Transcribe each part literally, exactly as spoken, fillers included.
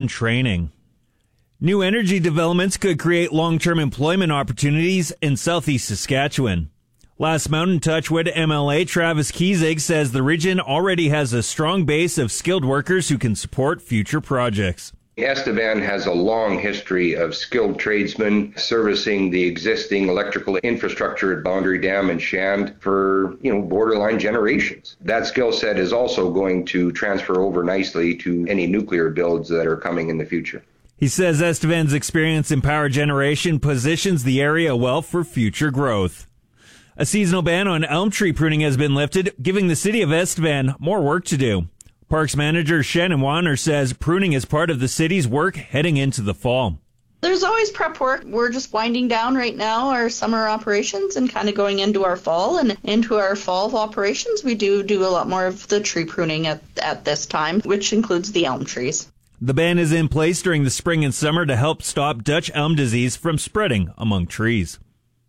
training. New energy developments could create long-term employment opportunities in southeast Saskatchewan. Last Mountain Touchwood M L A Travis Kiesig says the region already has a strong base of skilled workers who can support future projects. Estevan has a long history of skilled tradesmen servicing the existing electrical infrastructure at Boundary Dam and Shand for, you know, borderline generations. That skill set is also going to transfer over nicely to any nuclear builds that are coming in the future. He says Estevan's experience in power generation positions the area well for future growth. A seasonal ban on elm tree pruning has been lifted, giving the city of Estevan more work to do. Parks manager Shannon Warner says pruning is part of the city's work heading into the fall. There's always prep work. We're just winding down right now our summer operations and kind of going into our fall. And into our fall operations, we do do a lot more of the tree pruning at, at this time, which includes the elm trees. The ban is in place during the spring and summer to help stop Dutch elm disease from spreading among trees.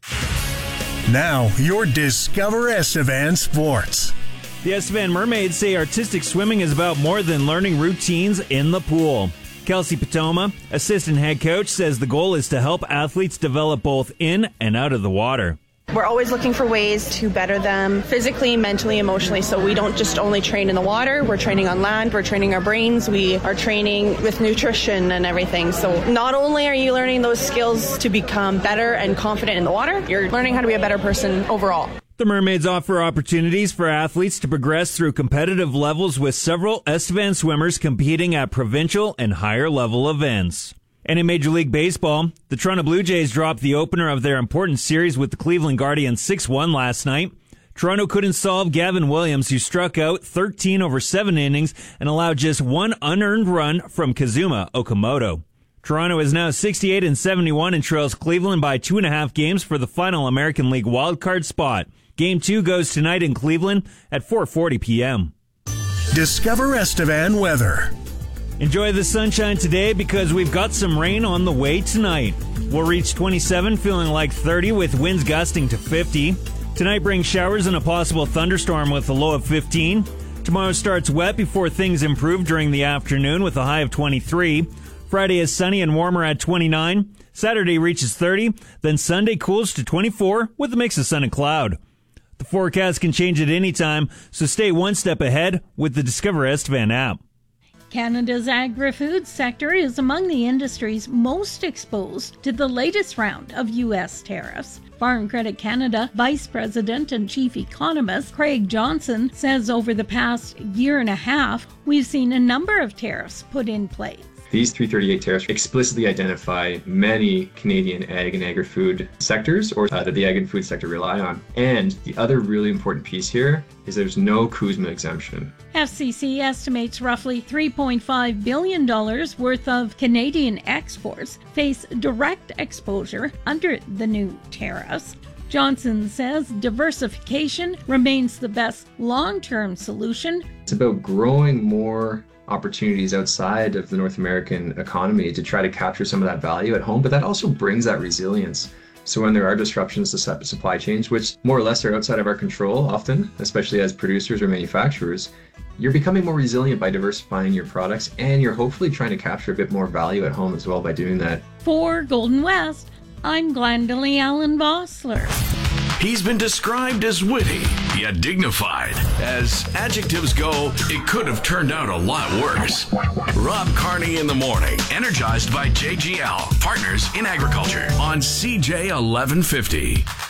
Now, your Discover Estevan Sports. The Estevan Mermaids say artistic swimming is about more than learning routines in the pool. Kelsey Patoma, assistant head coach, says the goal is to help athletes develop both in and out of the water. We're always looking for ways to better them physically, mentally, emotionally. So we don't just only train in the water. We're training on land. We're training our brains. We are training with nutrition and everything. So not only are you learning those skills to become better and confident in the water, you're learning how to be a better person overall. The Mermaids offer opportunities for athletes to progress through competitive levels with several Estevan swimmers competing at provincial and higher level events. And in Major League Baseball, the Toronto Blue Jays dropped the opener of their important series with the Cleveland Guardians six one last night. Toronto couldn't solve Gavin Williams, who struck out thirteen over seven innings and allowed just one unearned run from Kazuma Okamoto. Toronto is now sixty-eight and seventy-one and trails Cleveland by two and a half games for the final American League wildcard spot. Game two goes tonight in Cleveland at four forty p.m. Discover Estevan weather. Enjoy the sunshine today because we've got some rain on the way tonight. We'll reach twenty-seven, feeling like thirty with winds gusting to fifty. Tonight brings showers and a possible thunderstorm with a low of fifteen. Tomorrow starts wet before things improve during the afternoon with a high of twenty-three. Friday is sunny and warmer at twenty-nine. Saturday reaches thirty. Then Sunday cools to twenty-four with a mix of sun and cloud. The forecast can change at any time, so stay one step ahead with the Discover Estevan app. Canada's agri-food sector is among the industries most exposed to the latest round of U S tariffs. Farm Credit Canada Vice President and Chief Economist Craig Johnson says over the past year and a half, we've seen a number of tariffs put in place. These three thirty-eight tariffs explicitly identify many Canadian ag and agri-food sectors, or uh, that the ag and food sector rely on. And the other really important piece here is there's no CUSMA exemption. F C C estimates roughly three point five billion dollars worth of Canadian exports face direct exposure under the new tariffs. Johnson says diversification remains the best long-term solution. It's about growing more opportunities outside of the North American economy to try to capture some of that value at home, but that also brings that resilience. So when there are disruptions to supply chains, which more or less are outside of our control often, especially as producers or manufacturers, you're becoming more resilient by diversifying your products, and you're hopefully trying to capture a bit more value at home as well by doing that. For Golden West, I'm Glendalee Allen Vossler. He's been described as witty, yet dignified. As adjectives go, it could have turned out a lot worse. Rob Carney in the morning, energized by J G L, partners in agriculture, on C J eleven fifty.